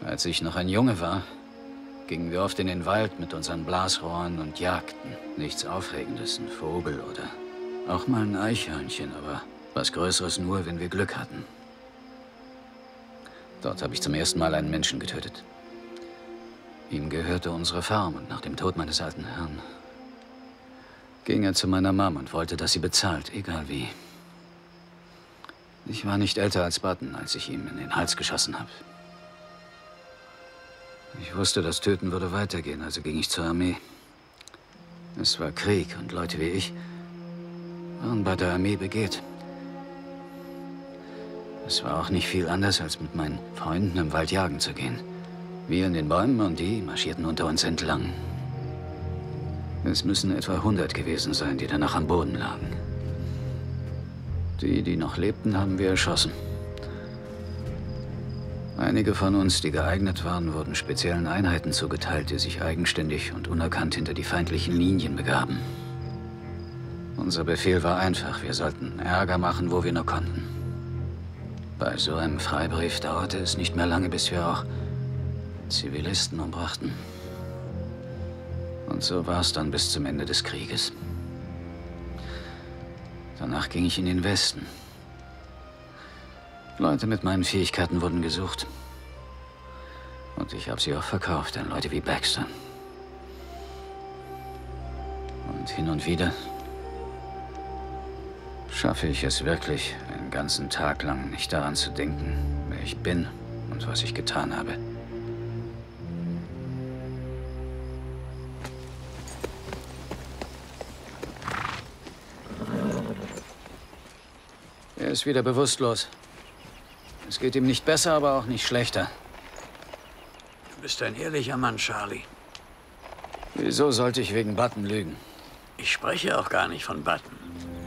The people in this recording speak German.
Als ich noch ein Junge war, gingen wir oft in den Wald mit unseren Blasrohren und jagten. Nichts Aufregendes, ein Vogel oder auch mal ein Eichhörnchen, aber was Größeres nur, wenn wir Glück hatten. Dort habe ich zum ersten Mal einen Menschen getötet. Ihm gehörte unsere Farm und nach dem Tod meines alten Herrn ging er zu meiner Mom und wollte, dass sie bezahlt, egal wie. Ich war nicht älter als Button, als ich ihm in den Hals geschossen habe. Ich wusste, das Töten würde weitergehen, also ging ich zur Armee. Es war Krieg und Leute wie ich waren bei der Armee begehrt. Es war auch nicht viel anders, als mit meinen Freunden im Wald jagen zu gehen. Wir in den Bäumen und die marschierten unter uns entlang. Es müssen etwa 100 gewesen sein, die danach am Boden lagen. Die noch lebten, haben wir erschossen. Einige von uns, die geeignet waren, wurden speziellen Einheiten zugeteilt, die sich eigenständig und unerkannt hinter die feindlichen Linien begaben. Unser Befehl war einfach, wir sollten Ärger machen, wo wir nur konnten. Bei so einem Freibrief dauerte es nicht mehr lange, bis wir auch Zivilisten umbrachten. Und so war es dann bis zum Ende des Krieges. Danach ging ich in den Westen. Leute mit meinen Fähigkeiten wurden gesucht. Und ich habe sie auch verkauft an Leute wie Baxter. Und hin und wieder schaffe ich es wirklich, einen ganzen Tag lang nicht daran zu denken, wer ich bin und was ich getan habe. Er ist wieder bewusstlos. Es geht ihm nicht besser, aber auch nicht schlechter. Du bist ein ehrlicher Mann, Charlie. Wieso sollte ich wegen Button lügen? Ich spreche auch gar nicht von Button.